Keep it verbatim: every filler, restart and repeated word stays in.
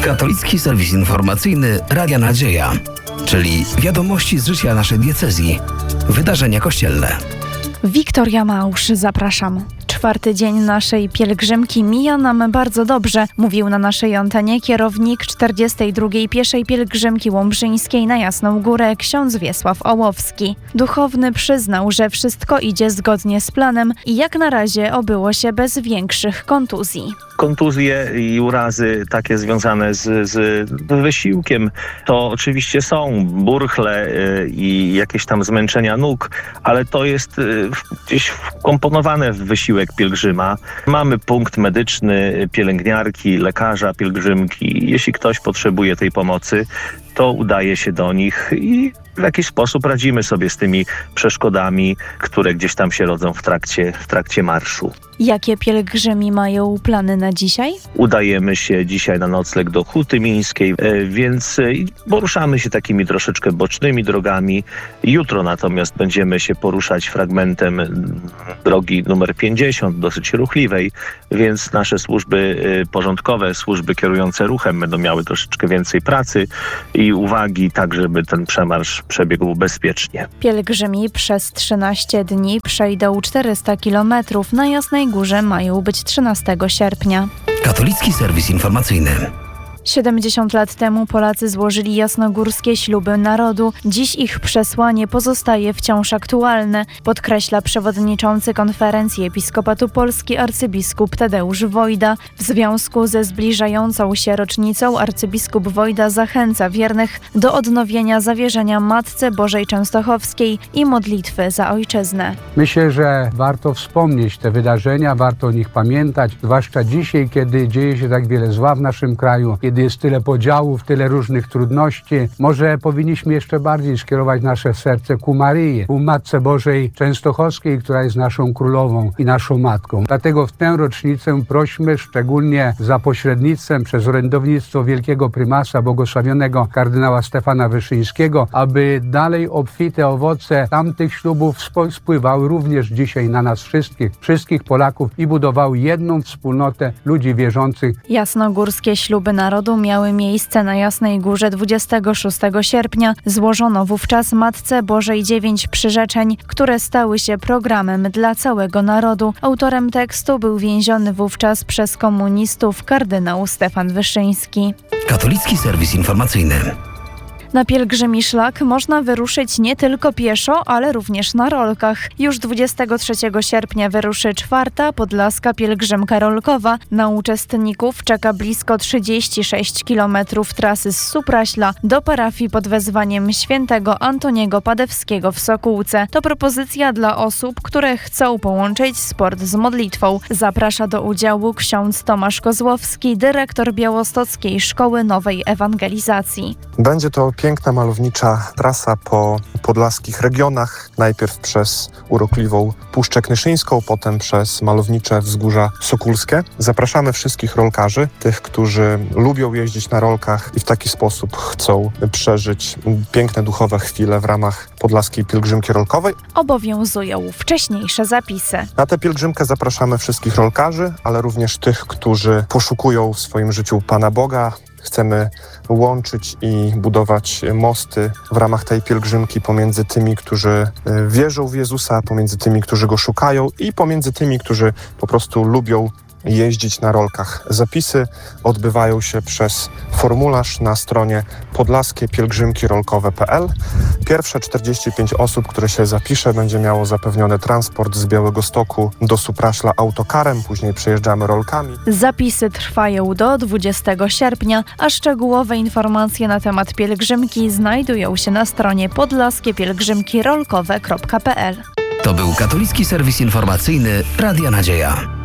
Katolicki serwis informacyjny Radia Nadzieja, czyli wiadomości z życia naszej diecezji, wydarzenia kościelne. Wiktoria Małsz, zapraszam. Czwarty dzień naszej pielgrzymki mija nam bardzo dobrze, mówił na naszej antenie kierownik czterdziestej drugiej pieszej pielgrzymki łomżyńskiej na Jasną Górę ksiądz Wiesław Ołowski. Duchowny przyznał, że wszystko idzie zgodnie z planem i jak na razie obyło się bez większych kontuzji. Kontuzje i urazy takie związane z, z wysiłkiem to oczywiście są burchle i jakieś tam zmęczenia nóg, ale to jest gdzieś wkomponowane w wysiłek pielgrzyma. Mamy punkt medyczny, pielęgniarki, lekarza, pielgrzymki. Jeśli ktoś potrzebuje tej pomocy, to udaje się do nich i w jakiś sposób radzimy sobie z tymi przeszkodami, które gdzieś tam się rodzą w trakcie, w trakcie marszu. Jakie pielgrzymi mają plany na dzisiaj? Udajemy się dzisiaj na nocleg do Huty Mińskiej, więc poruszamy się takimi troszeczkę bocznymi drogami. Jutro natomiast będziemy się poruszać fragmentem drogi numer pięćdziesiąt, dosyć ruchliwej, więc nasze służby porządkowe, służby kierujące ruchem będą miały troszeczkę więcej pracy i uwagi, tak żeby ten przemarsz przebiegł bezpiecznie. Pielgrzymi przez trzynaście dni przejdą czterysta kilometrów. Na Jasnej Górze mają być trzynastego sierpnia. Katolicki serwis informacyjny. siedemdziesiąt lat temu Polacy złożyli jasnogórskie śluby narodu. Dziś ich przesłanie pozostaje wciąż aktualne, podkreśla przewodniczący Konferencji Episkopatu Polski arcybiskup Tadeusz Wojda. W związku ze zbliżającą się rocznicą arcybiskup Wojda zachęca wiernych do odnowienia zawierzenia Matce Bożej Częstochowskiej i modlitwy za ojczyznę. Myślę, że warto wspomnieć te wydarzenia, warto o nich pamiętać, zwłaszcza dzisiaj, kiedy dzieje się tak wiele zła w naszym kraju, kiedy jest tyle podziałów, tyle różnych trudności. Może powinniśmy jeszcze bardziej skierować nasze serce ku Maryi, ku Matce Bożej Częstochowskiej, która jest naszą królową i naszą matką. Dlatego w tę rocznicę prośmy szczególnie za pośrednictwem przez orędownictwo wielkiego prymasa, błogosławionego kardynała Stefana Wyszyńskiego, aby dalej obfite owoce tamtych ślubów spływały również dzisiaj na nas wszystkich, wszystkich Polaków i budowały jedną wspólnotę ludzi wierzących. Jasnogórskie śluby narodu miały miejsce na Jasnej Górze dwudziestego szóstego sierpnia. Złożono wówczas Matce Bożej dziewięć przyrzeczeń, które stały się programem dla całego narodu. Autorem tekstu był więziony wówczas przez komunistów kardynał Stefan Wyszyński. Katolicki serwis informacyjny. Na pielgrzymi szlak można wyruszyć nie tylko pieszo, ale również na rolkach. Już dwudziestego trzeciego sierpnia wyruszy czwarta podlaska pielgrzymka rolkowa. Na uczestników czeka blisko trzydzieści sześć kilometrów trasy z Supraśla do parafii pod wezwaniem świętego Antoniego Padewskiego w Sokółce. To propozycja dla osób, które chcą połączyć sport z modlitwą. Zaprasza do udziału ksiądz Tomasz Kozłowski, dyrektor Białostockiej Szkoły Nowej Ewangelizacji. Będzie to piękna, malownicza trasa po podlaskich regionach. Najpierw przez urokliwą Puszczę Knyszyńską, potem przez malownicze wzgórza Sokólskie. Zapraszamy wszystkich rolkarzy, tych, którzy lubią jeździć na rolkach i w taki sposób chcą przeżyć piękne duchowe chwile w ramach podlaskiej pielgrzymki rolkowej. Obowiązują wcześniejsze zapisy. Na tę pielgrzymkę zapraszamy wszystkich rolkarzy, ale również tych, którzy poszukują w swoim życiu Pana Boga. Chcemy łączyć i budować mosty w ramach tej pielgrzymki pomiędzy tymi, którzy wierzą w Jezusa, pomiędzy tymi, którzy Go szukają i pomiędzy tymi, którzy po prostu lubią jeździć na rolkach. Zapisy odbywają się przez formularz na stronie podlaskie pielgrzymki rolkowe kropka p l. Pierwsze czterdzieści pięć osób, które się zapisze, będzie miało zapewniony transport z Białegostoku do Supraśla autokarem, później przejeżdżamy rolkami. Zapisy trwają do dwudziestego sierpnia, a szczegółowe informacje na temat pielgrzymki znajdują się na stronie podlaskie pielgrzymki rolkowe kropka p l. To był katolicki serwis informacyjny Radia Nadzieja.